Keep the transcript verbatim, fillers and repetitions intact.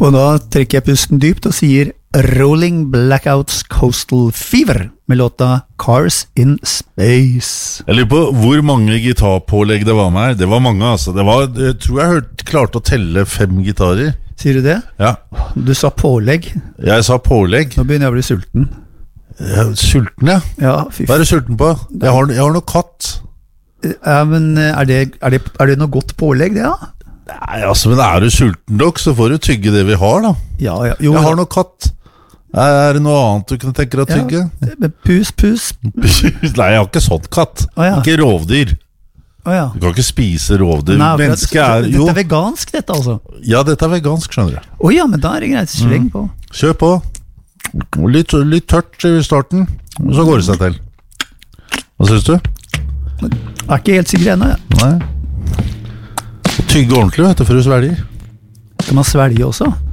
Og da trekker jeg pusten dypt og sier Rolling Blackouts Coastal Fever med låta Cars in Space. Jeg lurer på hvor mange gitarpålegg det var med her. Det var mange, altså. Det var, jeg tror jeg hørte, klarte å telle fem gitarer. Sier du det? Ja. Du sa pålegg. Jeg sa pålegg. Nå begynner jeg å bli sulten. Jeg er sulten, ja. Ja, fy Hva er du sulten på? Jeg har, jeg har noe katt. Ja, men er det, er det, er det noe godt pålegg, det, ja? Nei, altså, men er du sulten nok, så får du tygge det vi har, da. Ja, ja. Jo, jeg har noe katt. Er det noe annet du kunne tenke deg å tygge? Ja, pus, pus. Nei, jeg har ikke sånn katt. Å, ja. Ikke rovdyr. Å, ja. Du kan ikke spise rovdyr. Nei, Mennesket er jo... Dette er vegansk, dette, altså? Ja, dette er vegansk, skjønner du. Å ja, men da er det greit. Sleng på. Mm. Kjør på. Litt, litt tørt i starten, og så går det seg til. Hva synes du? Jeg er ikke helt sikker ennå, ja. Nei. Tygge ordentlig, vet du, før du svelger. Kan man svelge også?